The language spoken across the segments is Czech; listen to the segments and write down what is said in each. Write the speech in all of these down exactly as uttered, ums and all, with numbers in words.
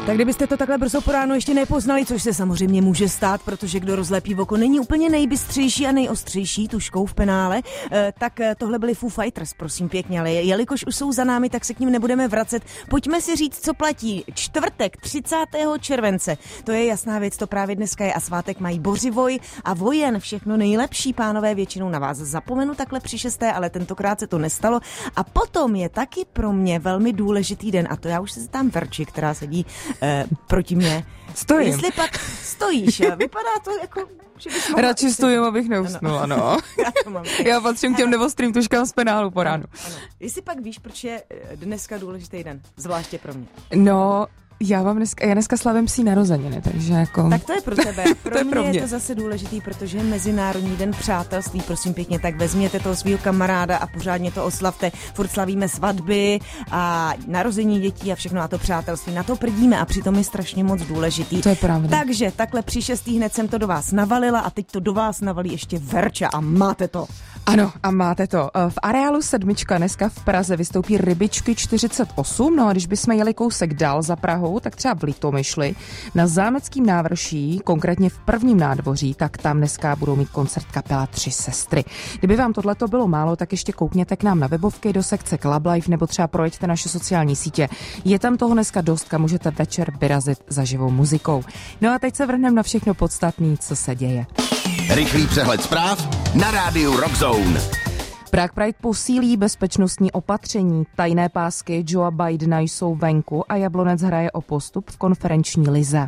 Tak kdybyste to takhle brzo po ránu ještě nepoznali, což se samozřejmě může stát, protože kdo rozlepí oko není úplně nejbystřejší a nejostřejší tuškou v penále, tak tohle byli Foo Fighters, prosím pěkně, ale jelikož už jsou za námi, tak se k nim nebudeme vracet. Pojďme si říct, co platí. Čtvrtek, třicátého července, to je jasná věc, to právě dneska je a svátek mají Bořivoj a Vojen, všechno nejlepší, pánové, většinou na vás zapomenu takhle při šesté, ale tentokrát se to nestalo. A potom je taky pro mě velmi důležitý den a to já už se tam Verči, která sedí eh, proti mně. Stojím. Jestli pak stojíš, vypadá to jako... Radši stojím, abych neusnula, no. no. Já, Já patřím k těm nevostrým tuškám z penálu po ránu. Ano, ano. Jestli pak víš, proč je dneska důležitý den, zvláště pro mě. No... Já mám dneska, já dneska slavím psí narozeniny, takže jako... Tak to je pro tebe. Pro, to mě, pro mě je to zase důležitý, protože je Mezinárodní den přátelství, prosím pěkně, tak vezměte toho svýho kamaráda a pořádně to oslavte. Furt slavíme svatby a narození dětí a všechno a to přátelství. Na to prdíme a přitom je strašně moc důležitý. To je pravda. Takže takhle při šestý hned jsem to do vás navalila a teď to do vás navalí ještě Verča a máte to. Ano, a máte to. V areálu Sedmička dneska v Praze vystoupí Rybičky čtyřicet osm, no a když bychom jeli kousek dál za Prahou, tak třeba v Litomyšli, na Zámeckým návrší, konkrétně v prvním nádvoří, tak tam dneska budou mít koncert kapela Tři sestry. Kdyby vám tohleto bylo málo, tak ještě koukněte k nám na webovky do sekce Club Life nebo třeba projeďte naše sociální sítě. Je tam toho dneska dost, můžete večer vyrazit za živou muzikou. No a teď se vrhneme na všechno podstatné, co se děje. Rychlý přehled zpráv na rádiu Rock Zone. Prague Pride posílí bezpečnostní opatření. Tajné pásky Joea Bidena jsou venku a Jablonec hraje o postup v konferenční lize.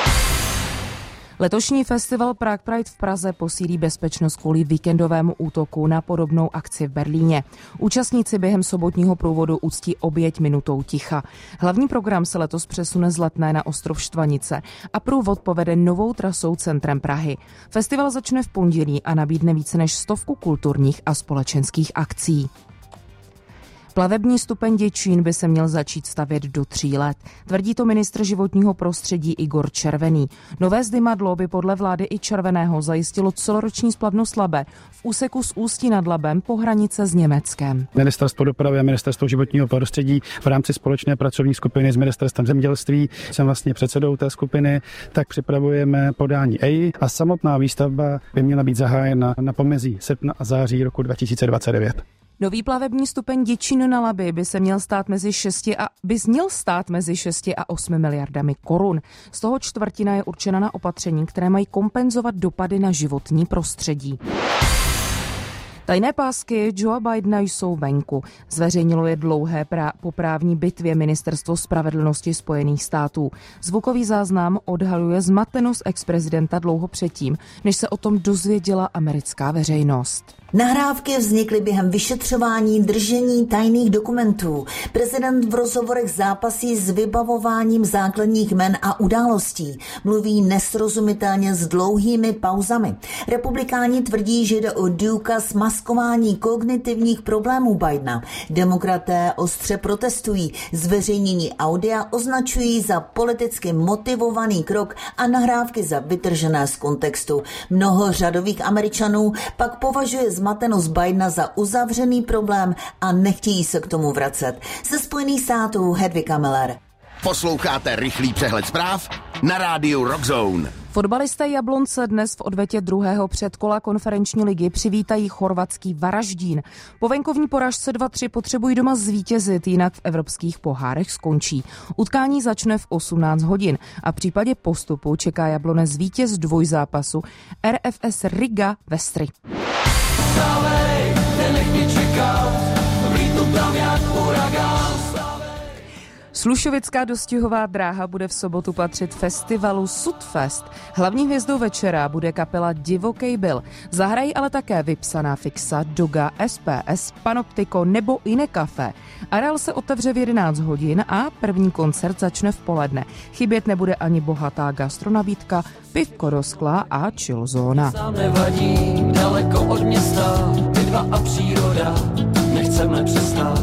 Letošní festival Prague Pride v Praze posílí bezpečnost kvůli víkendovému útoku na podobnou akci v Berlíně. Účastníci během sobotního průvodu uctí oběť minutou ticha. Hlavní program se letos přesune z Letné na ostrov Štvanice a průvod povede novou trasou centrem Prahy. Festival začne v pondělí a nabídne více než stovku kulturních a společenských akcí. Plavební stupeň Děčín by se měl začít stavět do tří let. Tvrdí to ministr životního prostředí Igor Červený. Nové zdymadlo by podle vlády i Červeného zajistilo celoroční splavnost Labe v úseku s Ústí nad Labem po hranice s Německem. Ministerstvo dopravy a ministerstvo životního prostředí v rámci společné pracovní skupiny s ministerstvem zemědělství, jsem vlastně předsedou té skupiny, tak připravujeme podání E I a samotná výstavba by měla být zahájena na pomezí srpna a září roku dva tisíce dvacet devět. Nový plavební stupeň Děčín na Labi by se měl stát mezi šesti a by měl stát mezi šesti a osmi miliardami korun. Z toho čtvrtina je určena na opatření, které mají kompenzovat dopady na životní prostředí. Tajné pásky Joea Bidena jsou venku. Zveřejnilo je dlouhé prá- po právní bitvě Ministerstvo spravedlnosti Spojených států. Zvukový záznam odhaluje zmatenost ex-prezidenta dlouho předtím, než se o tom dozvěděla americká veřejnost. Nahrávky vznikly během vyšetřování držení tajných dokumentů. Prezident v rozhovorech zápasí s vybavováním základních jmen a událostí. Mluví nesrozumitelně s dlouhými pauzami. Republikáni tvrdí, že jde o důkaz maskování kognitivních problémů Bidena. Demokraté ostře protestují. Zveřejnění audia označují za politicky motivovaný krok a nahrávky za vytržené z kontextu. Mnoho řadových Američanů pak považuje zmatenost Bidena za uzavřený problém a nechtějí se k tomu vracet. Ze Spojených států Hedvika Miller. Posloucháte rychlý přehled zpráv na rádiu Rock Zone. Fotbalisté Jablonce dnes v odvetě druhého předkola konferenční ligy přivítají chorvatský Varaždín. Po venkovní porážce dva tři potřebují doma zvítězit, jinak v evropských pohárech skončí. Utkání začne v osmnáct hodin a v případě postupu čeká Jablonec vítěz dvojzápasu R F S Riga Vestry. Stávej, nenech mě čekat, vlítnu tam jak uragán. Slušovická dostihová dráha bude v sobotu patřit festivalu Sudfest. Hlavní hvězdou večera bude kapela Divokej Bill. Zahrají ale také Vypsaná fixa, Doga, S P S, Panoptiko nebo Ine Café. Areál se otevře v jedenáct hodin a první koncert začne v poledne. Chybět nebude ani bohatá gastronabídka, pivko do skla a chill zóna. Sám nevadí, daleko od města, my dva a příroda, nechceme přestát.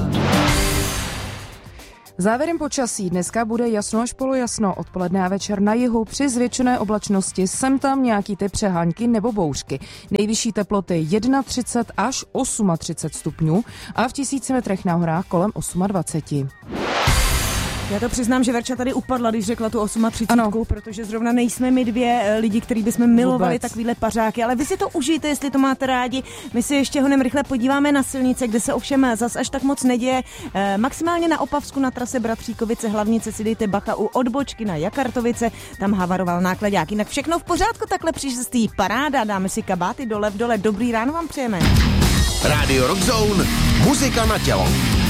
Závěrem počasí dneska bude jasno až polojasno, odpoledne a večer na jihu při zvětšené oblačnosti, sem tam nějaký ty přehánky nebo bouřky. Nejvyšší teploty třicet jedna až třicet osm stupňů a v tisíci metrech na horách kolem dvacet osm. Já to přiznám, že Verča tady upadla, když řekla tu třicet osm, protože zrovna nejsme my dvě lidi, který bychom milovali takovýhle pařáky, ale vy si to užijte, jestli to máte rádi. My si ještě honem rychle podíváme na silnice, kde se ovšem zas až tak moc neděje. E, maximálně na Opavsku na trase Bratříkovice Hlavnice si dejte bacha u odbočky na Jakartovice, tam havaroval nákladák. Jinak všechno v pořádku, takhle příští paráda, dáme si kabáty dole v dole. Dobrý ráno vám přejeme. Radio Rock Zone, muzika na tělo.